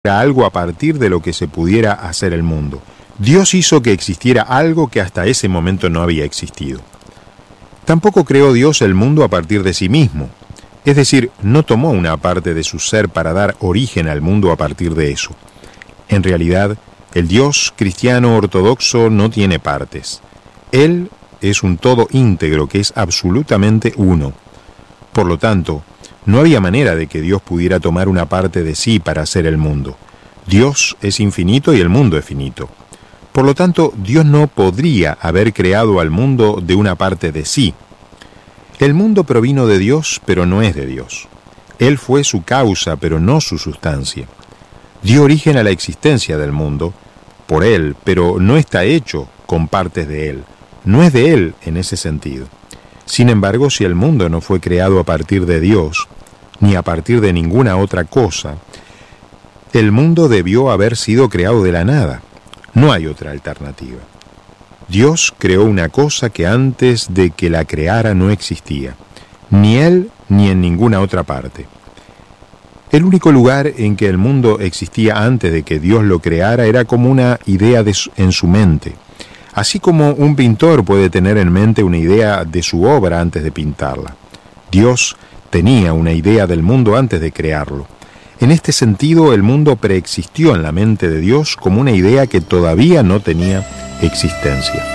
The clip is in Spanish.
algo a partir de lo que se pudiera hacer el mundo. Dios hizo que existiera algo que hasta ese momento no había existido. Tampoco creó Dios el mundo a partir de sí mismo. Es decir, no tomó una parte de su ser para dar origen al mundo a partir de eso. En realidad, el Dios cristiano ortodoxo no tiene partes. Él es un todo íntegro que es absolutamente uno. Por lo tanto, no había manera de que Dios pudiera tomar una parte de sí para hacer el mundo. Dios es infinito y el mundo es finito. Por lo tanto, Dios no podría haber creado al mundo de una parte de sí. El mundo provino de Dios, pero no es de Dios. Él fue su causa, pero no su sustancia. Dio origen a la existencia del mundo por Él, pero no está hecho con partes de Él. No es de Él en ese sentido. Sin embargo, si el mundo no fue creado a partir de Dios, ni a partir de ninguna otra cosa, el mundo debió haber sido creado de la nada. No hay otra alternativa. Dios creó una cosa que antes de que la creara no existía, ni Él ni en ninguna otra parte. El único lugar en que el mundo existía antes de que Dios lo creara era como una idea en su mente, así como un pintor puede tener en mente una idea de su obra antes de pintarla. Dios tenía una idea del mundo antes de crearlo. En este sentido, el mundo preexistió en la mente de Dios como una idea que todavía no tenía existencia.